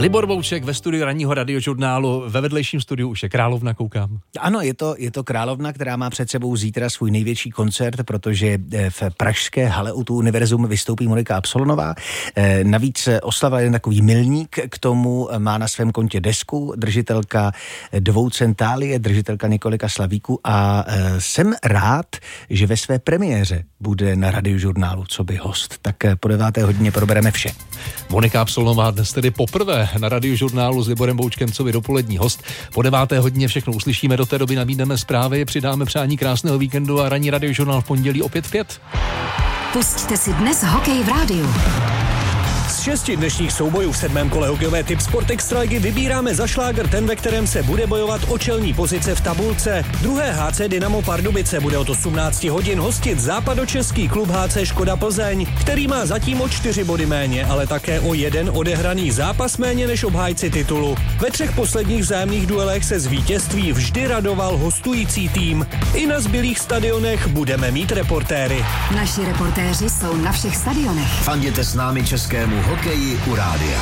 Libor Bouček ve studiu ranního radiožurnálu, ve vedlejším studiu už je Královna, koukám. Ano, je to Královna, která má před sebou zítra svůj největší koncert, protože v pražské hale U2 Univerzum vystoupí Monika Absolonová. Navíc oslava je takový milník, k tomu má na svém kontě desku držitelka 2 centálie, držitelka několika slavíků a jsem rád, že ve své premiéře bude na radiožurnálu coby host. Tak po 9. hodině probereme vše. Monika Absolonová dnes tedy poprvé na radiožurnálu s Liborem Boučkem coby dopolední host. Po 9. hodině všechno uslyšíme, do té doby nabídneme zprávy, přidáme přání krásného víkendu a ranní radiožurnál v pondělí opět v 5. Pusťte si dnes hokej v rádiu. Z 6 dnešních soubojů v 7. kole hokejové Tip Sport Extraligy vybíráme za šláger ten, ve kterém se bude bojovat o čelní pozice v tabulce. Druhé HC Dynamo Pardubice bude od 18 hodin hostit západočeský klub HC Škoda Plzeň, který má zatím o 4 body méně, ale také o 1 odehraný zápas méně než obhájci titulu. Ve 3 posledních vzájemných duelech se z vítězství vždy radoval hostující tým. I na zbylých stadionech budeme mít reportéry. Naši reportéři jsou na všech stadionech. Fandíte s námi českému hokeji u rádia.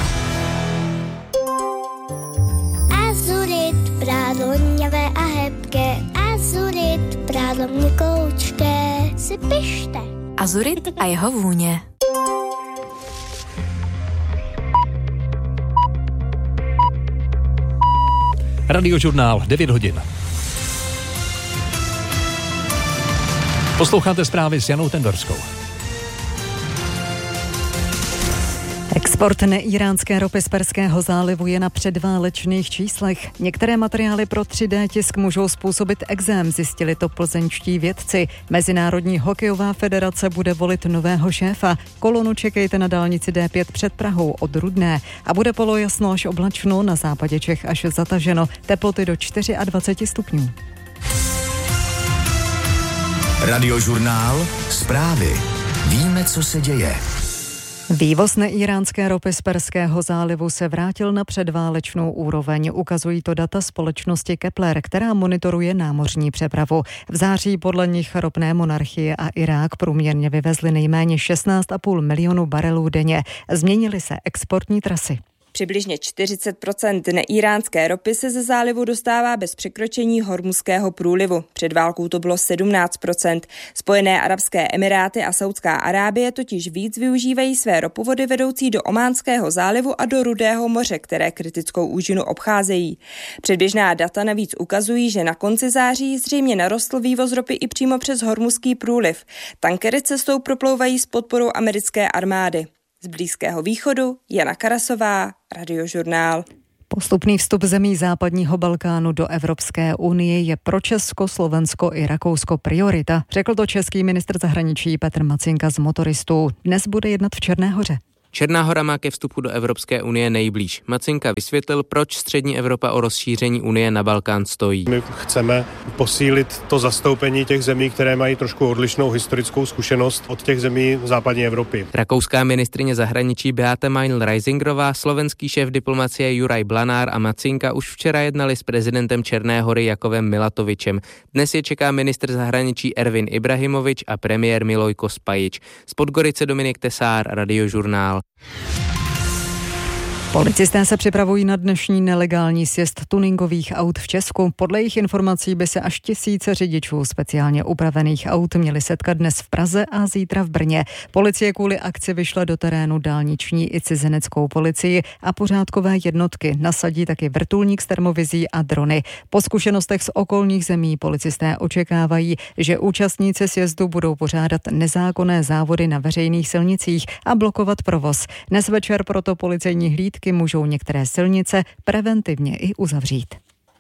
Azurit, prádlo hněvé a hebké, azurit, prádlo měkoučké, si pište. Azurit a jeho vůně. Radiožurnál 9 hodin. Posloucháte zprávy s Janou Tendorskou. Export neíránské ropy z Perského zálivu je na předválečných číslech. Některé materiály pro 3D tisk můžou způsobit ekzém, zjistili to plzeňští vědci. Mezinárodní hokejová federace bude volit nového šéfa. Kolonu čekejte na dálnici D5 před Prahou od Rudné a bude polojasno až oblačno, na západě Čech až zataženo, teploty do 24 stupňů. Radiožurnál, zprávy. Víme, co se děje. Vývoz neíránské ropy z Perského zálivu se vrátil na předválečnou úroveň. Ukazují to data společnosti Kepler, která monitoruje námořní přepravu. V září podle nich ropné monarchie a Irák průměrně vyvezli nejméně 16,5 milionu barelů denně. Změnily se exportní trasy. Přibližně 40% neíránské ropy se ze zálivu dostává bez překročení Hormuzského průlivu. Před válkou to bylo 17%. Spojené arabské emiráty a Saudská Arábie totiž víc využívají své ropovody vedoucí do Ománského zálivu a do Rudého moře, které kritickou úžinu obcházejí. Předběžná data navíc ukazují, že na konci září zřejmě narostl vývoz ropy i přímo přes Hormuzský průliv. Tankery cestou proplouvají s podporou americké armády. Z Blízkého východu Jana Karasová, Radiožurnál. Postupný vstup zemí západního Balkánu do Evropské unie je pro Česko, Slovensko i Rakousko priorita, řekl to český ministr zahraničí Petr Macinka z Motoristů. Dnes bude jednat v Černé Hoře. Černá Hora má ke vstupu do Evropské unie nejblíž. Macinka vysvětlil, proč střední Evropa o rozšíření unie na Balkán stojí. My chceme posílit to zastoupení těch zemí, které mají trošku odlišnou historickou zkušenost od těch zemí západní Evropy. Rakouská ministryně zahraničí Beate Meinl-Reisingerová, slovenský šéf diplomacie Juraj Blanár a Macinka už včera jednali s prezidentem Černé Hory Jakovem Milatovičem. Dnes je čeká ministr zahraničí Ervin Ibrahimovič a premiér Milojko Spajič. Z Podgorice Dominik Tesár, Radiožurnál. Policisté se připravují na dnešní nelegální sjezd tuningových aut v Česku. Podle jejich informací by se až 1000 řidičů speciálně upravených aut měli setkat dnes v Praze a zítra v Brně. Policie kvůli akci vyšla do terénu dálniční i cizineckou policii a pořádkové jednotky. Nasadí taky vrtulník s termovizí a drony. Po zkušenostech z okolních zemí policisté očekávají, že účastníci sjezdu budou pořádat nezákonné závody na veřejných silnicích a blokovat provoz. Dnes večer proto policejní hlídky můžou některé silnice preventivně i uzavřít.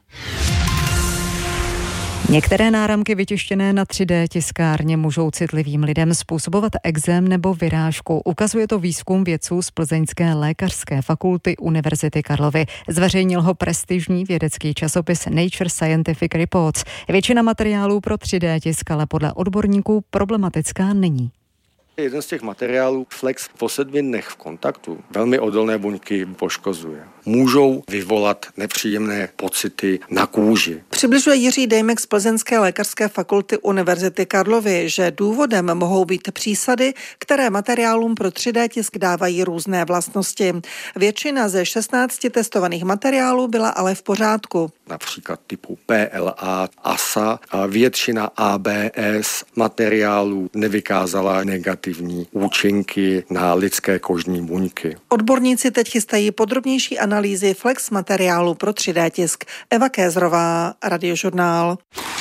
Některé náramky vytištěné na 3D tiskárně můžou citlivým lidem způsobovat ekzém nebo vyrážku. Ukazuje to výzkum vědců z Plzeňské lékařské fakulty Univerzity Karlovy. Zveřejnil ho prestižní vědecký časopis Nature Scientific Reports. Většina materiálů pro 3D tisk ale podle odborníků problematická není. Jeden z těch materiálů Flex po 7 dnech v kontaktu velmi odolné buňky poškozuje. můžou vyvolat nepříjemné pocity na kůži. Přibližuje Jiří Dejmek z Plzeňské lékařské fakulty Univerzity Karlovy, že důvodem mohou být přísady, které materiálům pro 3D tisk dávají různé vlastnosti. Většina ze 16 testovaných materiálů byla ale v pořádku. Například typu PLA, ASA a většina ABS materiálů nevykázala negativní účinky na lidské kožní buňky. Odborníci teď chystají podrobnější analýzy flex materiálu pro 3D tisk. Eva Kézrová, Radiožurnál.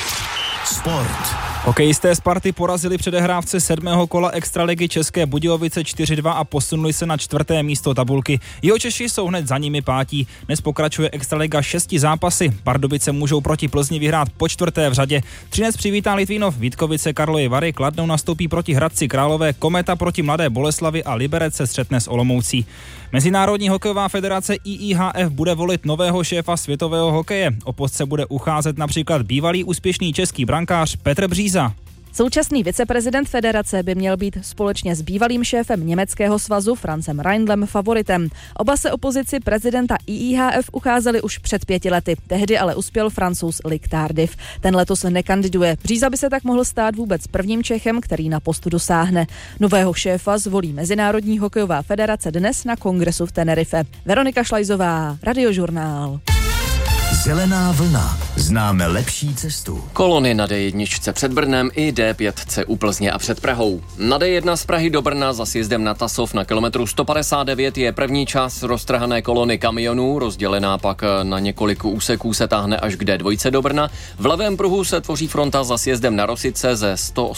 Sport. Hokejisté Sparty porazili předehrávce 7. kola extraligy České Budějovice 4-2 a posunuli se na 4. místo tabulky. Jihočeši jsou hned za nimi pátí. Dnes pokračuje extraliga 6 zápasy. Pardubice můžou proti Plzni vyhrát po 4. v řadě. Třinec přivítá Litvínov, Vítkovice Karlovy Vary, Kladno nastoupí proti Hradci Králové, Kometa proti Mladé Boleslavi a Liberec se střetne s Olomoucí. Mezinárodní hokejová federace IIHF bude volit nového šéfa světového hokeje. O post se bude ucházet například bývalý úspěšný český brankář Petr Bříza. Současný viceprezident federace by měl být společně s bývalým šéfem německého svazu Franzem Reindlem favoritem. Oba se o pozici prezidenta IIHF ucházeli už před 5 lety. Tehdy ale uspěl Francouz Luc Tardif. Ten letos nekandiduje. Bříza by se tak mohl stát vůbec prvním Čechem, který na postu dosáhne. Nového šéfa zvolí Mezinárodní hokejová federace dnes na kongresu v Tenerife. Veronika Šlajzová, Radiožurnál. Zelená vlna. Známe lepší cestu. Kolony na D1 před Brnem i D5 u Plzně a před Prahou. Na D1 z Prahy do Brna za sjezdem na Tasov na kilometru 159 je první část roztrhané kolony kamionů, rozdělená pak na několik úseků se táhne až k D2 do Brna. V levém pruhu se tvoří fronta za sjezdem na Rosice ze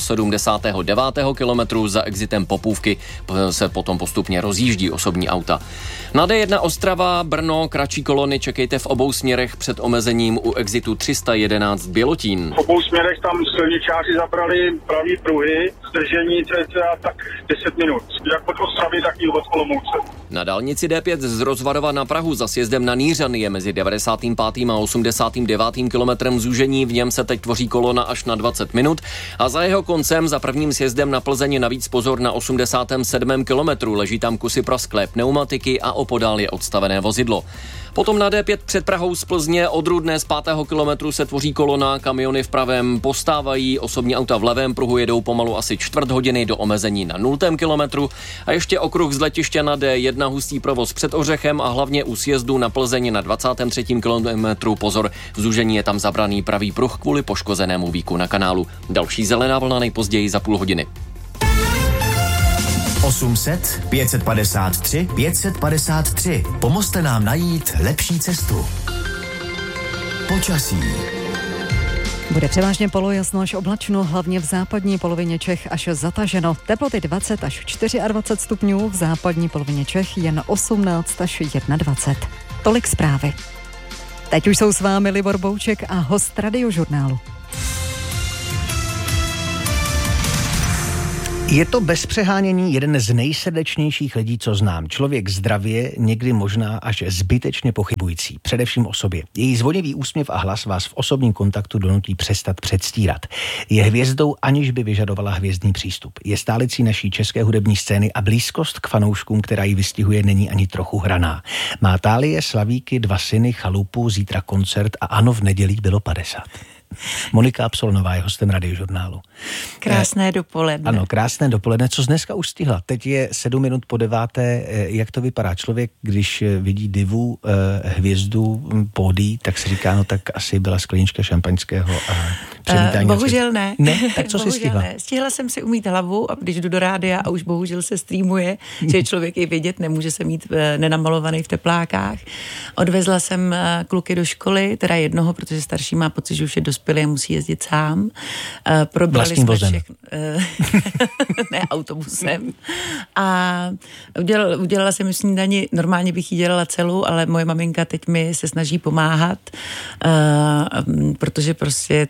179. kilometru za exitem Popůvky se potom postupně rozjíždí osobní auta. Na D1 Ostrava, Brno, kratší kolony čekejte v obou směrech před omezením u exitu 311 Bělotín. V obou směrech tam silničáři zabrali pravý pruhy, zdržení cca tak 10 minut, jak od Ostravy, tak i od Olomouce. Na dálnici D5 z Rozvadova na Prahu za sjezdem na Nýřany je mezi 95. a 89. kilometrem zúžení, v něm se teď tvoří kolona až na 20 minut a za jeho koncem za prvním sjezdem na Plzeň navíc pozor na 87. kilometru, leží tam kusy prasklé pneumatiky a opodál je odstavené vozidlo. Potom na D5 před Prahou z Plzně od Rudné z 5. kilometru se tvoří kolona, kamiony v pravém postávají, osobní auta v levém pruhu jedou pomalu asi čtvrt hodiny do omezení na 0. kilometru a ještě okruh z letiště na D1 hustý provoz před Ořechem a hlavně u sjezdu na Plzeň na 23. kilometru pozor, v zúžení je tam zabraný pravý pruh kvůli poškozenému víku na kanálu. Další zelená vlna nejpozději za půl hodiny. 800 553 553. Pomozte nám najít lepší cestu. Počasí. Bude převážně polojasno až oblačno, hlavně v západní polovině Čech až zataženo. Teploty 20 až 24 stupňů, v západní polovině Čech jen 18 až 21. Tolik zprávy. Teď už jsou s vámi Libor Bouček a host Radiožurnálu. Je to bez přehánění jeden z nejsrdečnějších lidí, co znám. Člověk zdravě, někdy možná až zbytečně pochybující, především o sobě. Její zvonivý úsměv a hlas vás v osobním kontaktu donutí přestat předstírat. Je hvězdou, aniž by vyžadovala hvězdný přístup. Je stálicí naší české hudební scény a blízkost k fanouškům, která ji vystihuje, není ani trochu hraná. Má Tálie, Slavíky, 2 syny, chalupu, zítra koncert a ano, v neděli bylo 50. Monika Absolonová je hostem Radiožurnálu. Krásné dopoledne. Ano, krásné dopoledne. Co jsi dneska už stihla? Teď je 7 minut po 9. Jak to vypadá? Člověk, když vidí divu, hvězdu, pódií, tak si říká, no tak asi byla sklenička šampaňského a přivítání. Bohužel ne. Ne? Tak co jsi stihla? Ne. Stihla jsem si umýt hlavu a když jdu do rádia a už bohužel se streamuje, že člověk i vědět nemůže se mít nenamalovaný v teplákách. Odvezla jsem kluky do školy, teda jednoho, protože starší má pocit, že už je dospělý a musí jezdit sám. Probrali jsme všechno. Ne, autobusem. A udělala jsem snídani, normálně bych ji dělala celou, ale moje maminka teď mi se snaží pomáhat, protože prostě cítí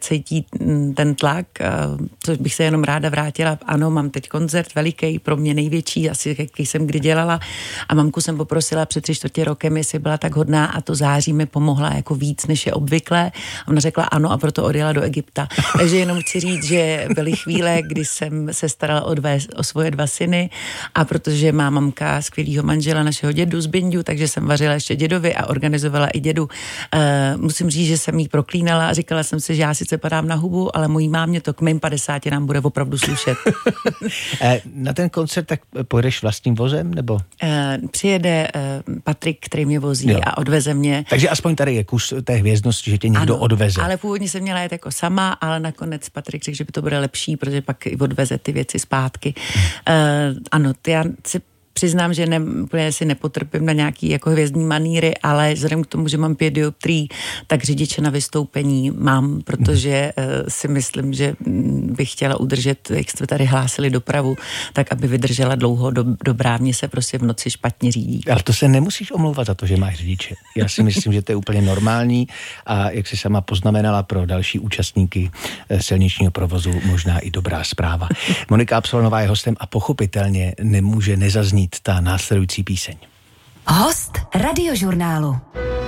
cítí ten tlak, což bych se jenom ráda vrátila. Ano, mám teď koncert veliký, pro mě největší, asi jaký jsem kdy dělala, a mamku jsem poprosila před 3/4 rokem, jestli byla tak hodná a to září mi pomohla jako víc, než je obvyklé. A ona řekla ano a proto odjela do Egypta. Takže jenom chci říct, že byly chvíle, kdy jsem se starala o svoje 2 syny a protože má mamka skvělýho manžela našeho dědu z Bindu, takže jsem vařila ještě dědovi a organizovala i dědu. Musím říct, že jsem jí proklínala a říkala jsem si, že já sice padám na hubu, ale mojí mámě to k mým 50 nám bude opravdu slušet. Na ten koncert tak pojedeš vlastním vozem, nebo? Přijede Patrik, který mě vozí a odveze mě. Takže aspoň tady je kus té hvězdnosti, že tě někdo odveze. Ale původně jsem měla jet jako sama, ale nakonec Patrik řekl, že by to bude lepší, protože pak i odveze ty věci zpátky. Ano, já si přiznám, že úplně si nepotrpím na nějaký jako hvězdní maníry, ale vzhledem k tomu, že mám 5 dioptrií, tak řidiče na vystoupení mám, protože si myslím, že bych chtěla udržet, jak jste tady hlásili, dopravu, tak aby vydržela dlouho do Brávně se prostě v noci špatně řídí. Ale to se nemusíš omlouvat za to, že máš řidiče. Já si myslím, že to je úplně normální a jak jsi sama poznamenala, pro další účastníky silničního provozu možná i dobrá zpráva. Monika Absolonová je hostem a pochopitelně nemůže nezaznít ta následující píseň. Host Radiožurnálu.